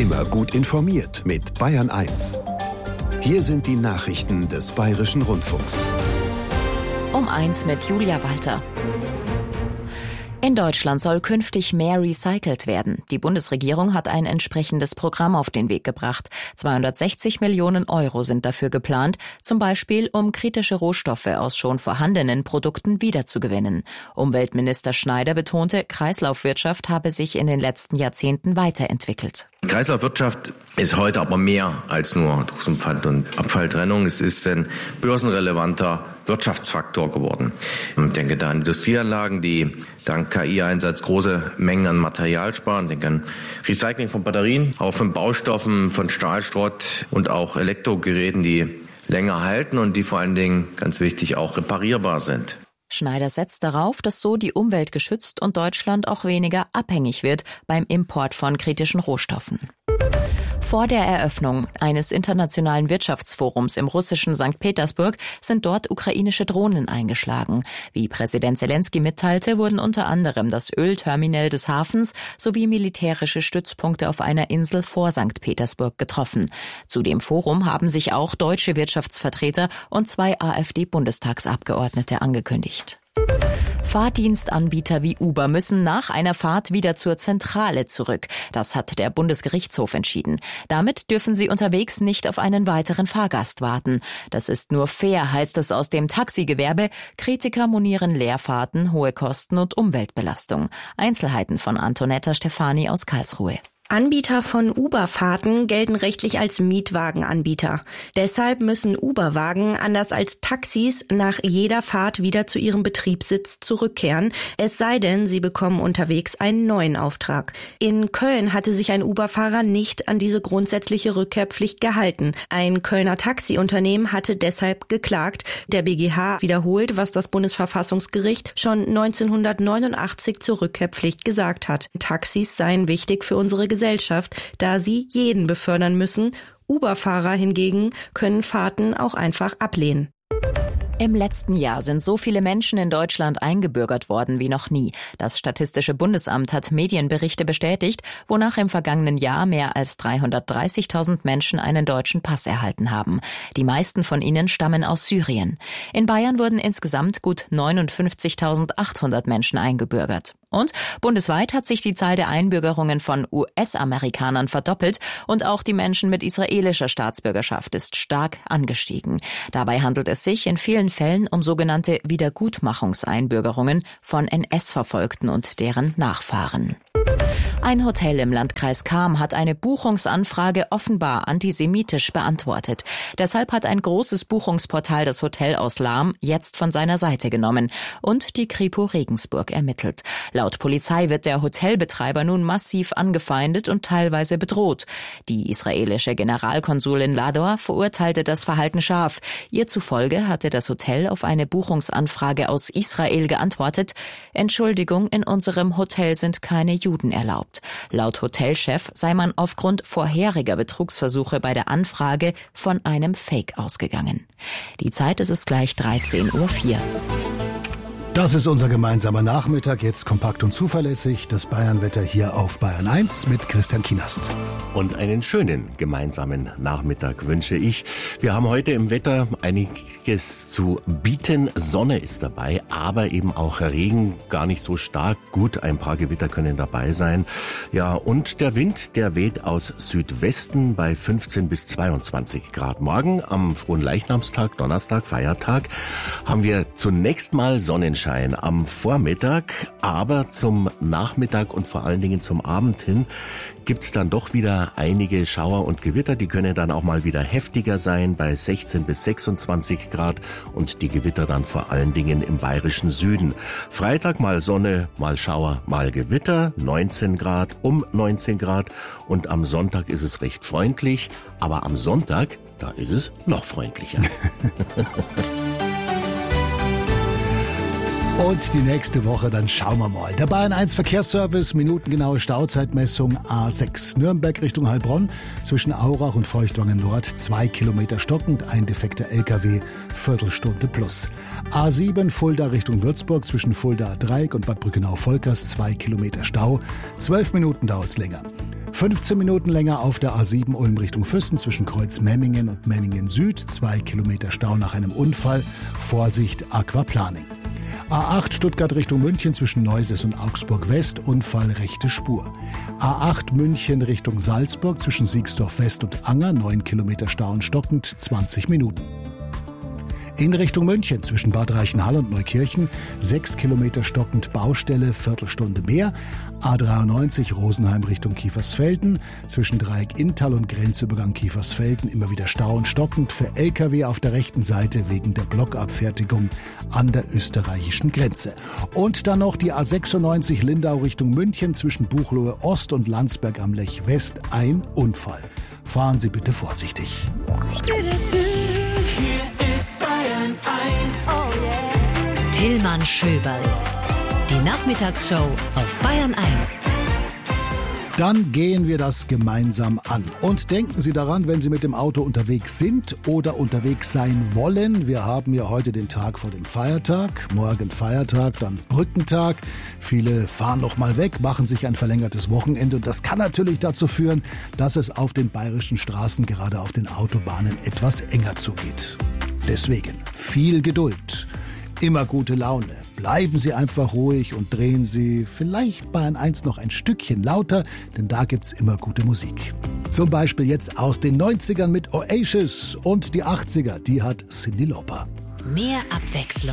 Immer gut informiert mit Bayern 1. Hier sind die Nachrichten des Bayerischen Rundfunks. Um 1 mit Julia Walter. In Deutschland soll künftig mehr recycelt werden. Die Bundesregierung hat ein entsprechendes Programm auf den Weg gebracht. 260 Millionen Euro sind dafür geplant, zum Beispiel um kritische Rohstoffe aus schon vorhandenen Produkten wiederzugewinnen. Umweltminister Schneider betonte, Kreislaufwirtschaft habe sich in den letzten Jahrzehnten weiterentwickelt. Kreislaufwirtschaft ist heute aber mehr als nur Dosenpfand und Abfalltrennung. Es ist ein börsenrelevanter Wirtschaftsfaktor geworden. Ich denke da an Industrieanlagen, die dank KI-Einsatz große Mengen an Material sparen. Ich denke an Recycling von Batterien, auch von Baustoffen, von Stahlschrott und auch Elektrogeräten, die länger halten und die vor allen Dingen, ganz wichtig, auch reparierbar sind. Schneider setzt darauf, dass so die Umwelt geschützt und Deutschland auch weniger abhängig wird beim Import von kritischen Rohstoffen. Vor der Eröffnung eines internationalen Wirtschaftsforums im russischen St. Petersburg sind dort ukrainische Drohnen eingeschlagen. Wie Präsident Zelensky mitteilte, wurden unter anderem das Ölterminal des Hafens sowie militärische Stützpunkte auf einer Insel vor St. Petersburg getroffen. Zu dem Forum haben sich auch deutsche Wirtschaftsvertreter und 2 AfD-Bundestagsabgeordnete angekündigt. Fahrdienstanbieter wie Uber müssen nach einer Fahrt wieder zur Zentrale zurück. Das hat der Bundesgerichtshof entschieden. Damit dürfen sie unterwegs nicht auf einen weiteren Fahrgast warten. Das ist nur fair, heißt es aus dem Taxigewerbe. Kritiker monieren Leerfahrten, hohe Kosten und Umweltbelastung. Einzelheiten von Antonetta Stefani aus Karlsruhe. Anbieter von Uber-Fahrten gelten rechtlich als Mietwagenanbieter. Deshalb müssen Uber-Wagen anders als Taxis nach jeder Fahrt wieder zu ihrem Betriebssitz zurückkehren, es sei denn, sie bekommen unterwegs einen neuen Auftrag. In Köln hatte sich ein Uber-Fahrer nicht an diese grundsätzliche Rückkehrpflicht gehalten. Ein Kölner Taxiunternehmen hatte deshalb geklagt. Der BGH wiederholt, was das Bundesverfassungsgericht schon 1989 zur Rückkehrpflicht gesagt hat. Taxis seien wichtig für unsere Gesellschaft, da sie jeden befördern müssen. Uber-Fahrer hingegen können Fahrten auch einfach ablehnen. Im letzten Jahr sind so viele Menschen in Deutschland eingebürgert worden wie noch nie. Das Statistische Bundesamt hat Medienberichte bestätigt, wonach im vergangenen Jahr mehr als 330.000 Menschen einen deutschen Pass erhalten haben. Die meisten von ihnen stammen aus Syrien. In Bayern wurden insgesamt gut 59.800 Menschen eingebürgert. Und bundesweit hat sich die Zahl der Einbürgerungen von US-Amerikanern verdoppelt und auch die Menschen mit israelischer Staatsbürgerschaft ist stark angestiegen. Dabei handelt es sich in vielen Fällen um sogenannte Wiedergutmachungseinbürgerungen von NS-Verfolgten und deren Nachfahren. Ein Hotel im Landkreis Cham hat eine Buchungsanfrage offenbar antisemitisch beantwortet. Deshalb hat ein großes Buchungsportal das Hotel aus Lahm jetzt von seiner Seite genommen und die Kripo Regensburg ermittelt. Laut Polizei wird der Hotelbetreiber nun massiv angefeindet und teilweise bedroht. Die israelische Generalkonsulin Lador verurteilte das Verhalten scharf. Ihr zufolge hatte das Hotel auf eine Buchungsanfrage aus Israel geantwortet: Entschuldigung, in unserem Hotel sind keine Juden erlaubt. Laut Hotelchef sei man aufgrund vorheriger Betrugsversuche bei der Anfrage von einem Fake ausgegangen. Die Zeit ist es gleich 13:04 Uhr. Das ist unser gemeinsamer Nachmittag, jetzt kompakt und zuverlässig. Das Bayernwetter hier auf Bayern 1 mit Christian Kienast. Und einen schönen gemeinsamen Nachmittag wünsche ich. Wir haben heute im Wetter einiges zu bieten. Sonne ist dabei, aber eben auch Regen, gar nicht so stark. Gut, ein paar Gewitter können dabei sein. Ja, und der Wind, der weht aus Südwesten bei 15 bis 22 Grad. Morgen am Fronleichnamstag, Donnerstag, Feiertag, haben wir zunächst mal Sonnenschein am Vormittag, aber zum Nachmittag und vor allen Dingen zum Abend hin gibt's dann doch wieder einige Schauer und Gewitter. Die können dann auch mal wieder heftiger sein bei 16 bis 26 Grad und die Gewitter dann vor allen Dingen im bayerischen Süden. Freitag mal Sonne, mal Schauer, mal Gewitter, 19 Grad, um 19 Grad und am Sonntag ist es recht freundlich, aber am Sonntag, da ist es noch freundlicher. Und die nächste Woche, dann schauen wir mal. Der Bayern 1 Verkehrsservice, minutengenaue Stauzeitmessung A6 Nürnberg Richtung Heilbronn. Zwischen Aurach und Feuchtwangen Nord 2 Kilometer stockend, ein defekter LKW, Viertelstunde plus. A7 Fulda Richtung Würzburg zwischen Fulda Dreieck und Bad Brückenau-Volkers 2 Kilometer Stau. 12 Minuten dauert's länger. 15 Minuten länger auf der A7 Ulm Richtung Füssen zwischen Kreuz-Memmingen und Memmingen Süd. 2 Kilometer Stau nach einem Unfall. Vorsicht, Aquaplaning. A8 Stuttgart Richtung München zwischen Neuses und Augsburg West. Unfall, rechte Spur. A8 München Richtung Salzburg zwischen Siegsdorf West und Anger. 9 Kilometer Stau und stockend, 20 Minuten. In Richtung München zwischen Bad Reichenhall und Neukirchen 6 Kilometer stockend, Baustelle, Viertelstunde mehr. A93 Rosenheim Richtung Kiefersfelden zwischen Dreieck Inntal und Grenzübergang Kiefersfelden immer wieder Stau und stockend für Lkw auf der rechten Seite wegen der Blockabfertigung an der österreichischen Grenze. Und dann noch die A96 Lindau Richtung München zwischen Buchloe Ost und Landsberg am Lech West. Ein Unfall. Fahren Sie bitte vorsichtig. Tillmann Schöberl. Die Nachmittagsshow auf Bayern 1. Dann gehen wir das gemeinsam an. Und denken Sie daran, wenn Sie mit dem Auto unterwegs sind oder unterwegs sein wollen. Wir haben ja heute den Tag vor dem Feiertag. Morgen Feiertag, dann Brückentag. Viele fahren noch mal weg, machen sich ein verlängertes Wochenende. Und das kann natürlich dazu führen, dass es auf den bayerischen Straßen, gerade auf den Autobahnen, etwas enger zugeht. Deswegen viel Geduld. Immer gute Laune. Bleiben Sie einfach ruhig und drehen Sie vielleicht Bayern 1 noch ein Stückchen lauter, denn da gibt's immer gute Musik. Zum Beispiel jetzt aus den 90ern mit Oasis und die 80er, die hat Cyndi Lauper. Mehr Abwechslung